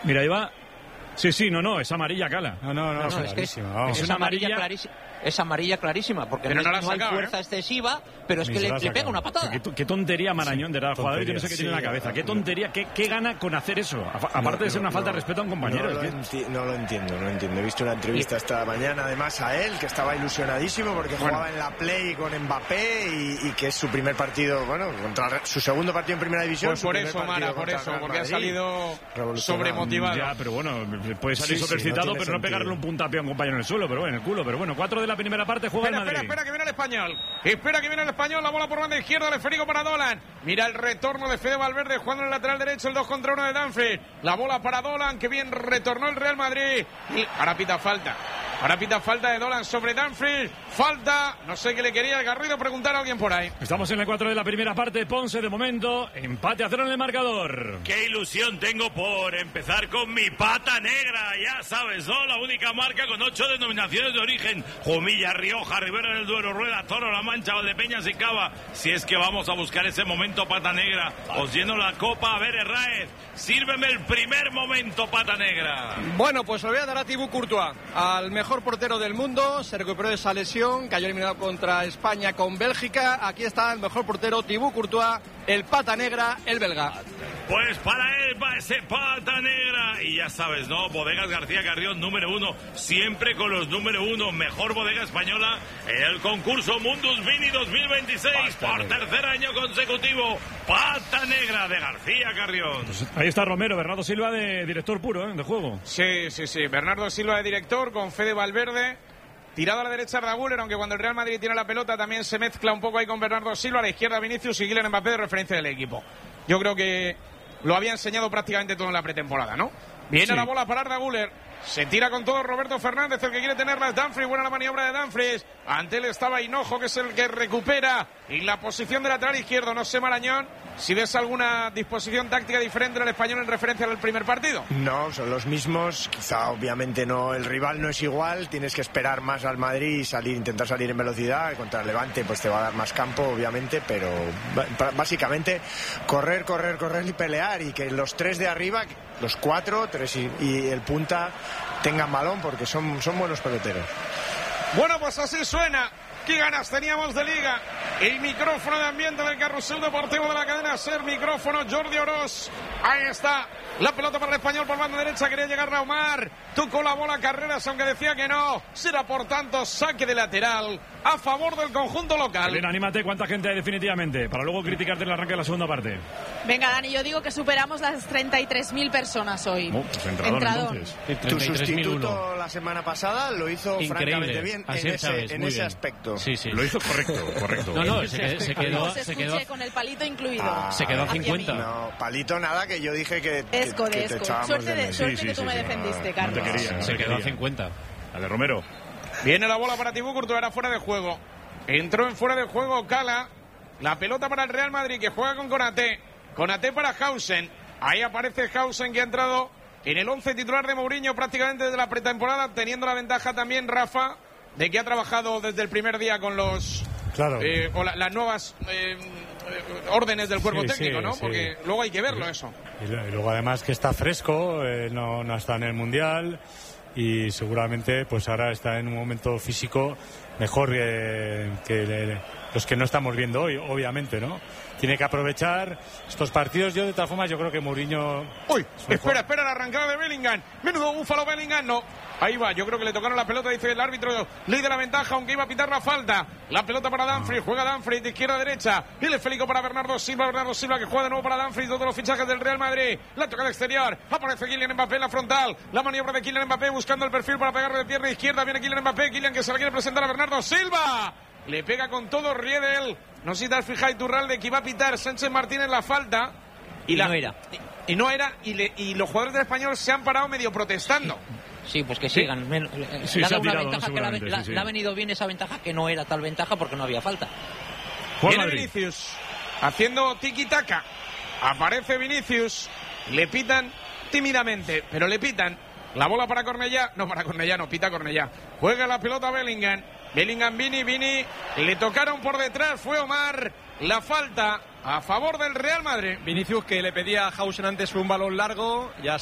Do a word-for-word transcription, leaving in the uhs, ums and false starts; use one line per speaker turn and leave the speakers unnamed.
Mira, ahí va. Sí, sí, no, no, es amarilla, Cala.
No, no, no,
no,
es,
no, es que es,
vamos.
es,
una
amarilla,
amarilla
clarísima, es amarilla clarísima, porque
pero
no,
no,
no
sacado,
hay fuerza
¿eh?
excesiva, pero es
Ni
que le,
se la ha
le pega
sacado.
una patada.
Qué, qué tontería Marañón, de verdad, jugador, yo no sé qué
Tontería,
tiene en la
sí,
cabeza. Qué
no.
tontería, qué, qué gana con hacer eso. A- aparte
No,
de ser una
no,
falta
no.
de respeto a un compañero.
No,
es
lo
que-
enti- no lo entiendo, no lo entiendo. He visto una entrevista esta mañana además a él, que estaba ilusionadísimo porque
Bueno.
jugaba en la Play con Mbappé y, y que es su primer partido, bueno, contra su segundo partido en Primera División.
Pues
su
por
primer
eso,
partido
Mara, por
contra
eso,
Real
porque ha
Madrid.
salido
Revolucionado.
sobremotivado.
Ya, pero bueno, puede salir
Sí, sí,
sobrecitado,
no tiene
pero no pegarle
sentido.
un puntapié a un compañero en el suelo, pero bueno, en el culo. Pero bueno, cuatro de la primera parte, juega
Espera,
el Madrid.
espera, espera, que viene el español. Espera que viene el español, la bola por banda izquierda, el esférico para Dolan. Mira el retorno de Fede Valverde jugando en el lateral derecho, el dos contra uno de Dumfries. La bola para Dolan, que bien retornó el Real Madrid. Y ahora pita falta. Ahora pita falta de Dolan sobre Dumfries. Falta, no sé qué le quería el Garrido, preguntar a alguien por ahí.
Estamos en el cuatro de la primera parte, Ponce de momento, empate a cero en el marcador.
Qué ilusión tengo por empezar con mi pata negra, ya sabes, ¿no? La única marca con ocho denominaciones de origen. Jumilla, Rioja, Ribera del Duero, Rueda, Toro, La Mancha, Valdepeñas y Cava. Si es que vamos a buscar ese momento pata negra, os lleno la copa. A ver, Herráez, sírveme el primer momento pata negra.
Bueno, pues lo voy a dar a Thibaut Courtois, al mejor portero del mundo. Se recuperó de esa lesión, cayó eliminado contra España con Bélgica. Aquí está el mejor portero, Thibaut Courtois, el pata negra, el belga.
Pues para él va ese pata negra. Y ya sabes, ¿no? Bodegas García Carrión, número uno. Siempre con los número uno. Mejor bodega española en el concurso Mundus Vini dos mil veintiséis.
Pata
por
negra.
tercer año consecutivo. Pata negra de García Carrión.
Ahí está Romero, Bernardo Silva de director puro, ¿eh? De juego.
Sí, sí, sí. Bernardo Silva de director con Fede Valverde. Tirado a la derecha Arda Güler, aunque cuando el Real Madrid tiene la pelota también se mezcla un poco ahí con Bernardo Silva. A la izquierda Vinicius y Kylian Mbappé de referencia del equipo. Yo creo que lo había enseñado prácticamente todo en la pretemporada, ¿no? Viene
Sí.
la bola para Arda Güler. Se tira con todo Roberto Fernández, el que quiere tenerla es Dumfries. Buena la maniobra de Dumfries. Ante él estaba Hinojo, que es el que recupera. Y la posición de lateral izquierdo, no sé, Marañón, si ves alguna disposición táctica diferente del español en referencia al primer partido.
No, son los mismos. Quizá obviamente no, el rival no es igual. Tienes que esperar más al Madrid y salir, intentar salir en velocidad. Contra el Levante pues te va a dar más campo, obviamente, pero b- básicamente correr, correr, correr y pelear, y que los tres de arriba, los cuatro, tres y, y el punta tengan balón, porque son, son buenos peloteros.
Bueno, pues así suena. Qué ganas teníamos de liga. El micrófono de ambiente del carrusel deportivo de la cadena SER. Micrófono Jordi Oroz. Ahí está. La pelota para el español por banda derecha. Quería llegar a Omar. Tocó la bola Carreras, aunque decía que no. Será por tanto saque de lateral a favor del conjunto local.
Elena, anímate, ¿cuánta gente hay definitivamente? Para luego criticarte el arranque de la segunda parte.
Venga, Dani, yo digo que superamos las treinta y tres mil personas hoy.
Oh, pues entrador,
Entrador.
entonces.
Tu sustituto la semana pasada lo hizo francamente bien en ese,
Chávez,
en
muy
ese
bien.
aspecto.
Sí, sí.
Lo hizo correcto, correcto.
No, no, se, qued- se quedó,
Os
se
escuché
quedó,
con el palito incluido.
Ah,
se quedó a
hacia
cincuenta.
mí.
No, palito nada, que yo dije que, que,
Esco,
que
de
te
Esco.
echábamos
Suerte,
de
de,
menos.
suerte
Sí,
que
sí,
tú me
sí,
defendiste,
no,
Carlos.
no te quería, no
Se
te
quedó a
quería.
cincuenta.
Dale, Romero.
Viene la bola para Thibaut Courtois, era fuera de juego. Entró en fuera de juego Cala. La pelota para el Real Madrid, que juega con Konaté. Konaté para Hausen. Ahí aparece Hausen, que ha entrado en el once titular de Mourinho prácticamente desde la pretemporada, teniendo la ventaja también, Rafa, de que ha trabajado desde el primer día con los
Claro.
eh, o la- las nuevas eh, eh, órdenes del cuerpo
Sí,
técnico,
sí,
¿no?
sí.
Porque luego hay que verlo eso.
Y lo- y luego además que está fresco, eh, no, no está en el Mundial y seguramente pues ahora está en un momento físico mejor que, que le- los que no estamos viendo hoy, obviamente, ¿no? Tiene que aprovechar estos partidos. Yo de todas formas yo creo que Mourinho...
Uy,
un
espera, espera la arrancada de Bellingham. Menudo búfalo Bellingham, no. Ahí va, yo creo que le tocaron la pelota, dice el árbitro. Ley de la ventaja, aunque iba a pitar la falta. La pelota para Dumfries, juega Dumfries de izquierda a derecha. Y el esférico para Bernardo Silva. Bernardo Silva que juega de nuevo para Dumfries, todos los fichajes del Real Madrid. La toca de exterior. Aparece Kylian Mbappé en la frontal. La maniobra de Kylian Mbappé buscando el perfil para pegarle de pierna izquierda. Viene Kylian Mbappé. Kylian que se la quiere presentar a Bernardo Silva. Le pega con todo Riedel. No sé si te fijáis, Turralde, que iba a pitar Sánchez Martínez la falta.
Y
la,
no era.
Y, y no era. Y, le- y los jugadores del Español se han parado medio protestando.
Sí, pues que sigan. Men-
Sí,
le ha
se ha
dado una
tirado,
ventaja que le ha,
seguramente,
la-
sí, sí.
le ha venido bien esa ventaja, que no era tal ventaja porque no había falta.
Juan
Viene
Madrid.
Vinicius haciendo tiki-taka. Aparece Vinicius. Le pitan tímidamente, pero le pitan. La bola para Cornellá. No, para Cornellá, no, pita Cornellá. Juega la pelota Bellingham. Bellingham, Vini, Vini. Le tocaron por detrás, fue Omar. La falta a favor del Real Madrid.
Vinicius, que le pedía a Hausen antes un balón largo, ya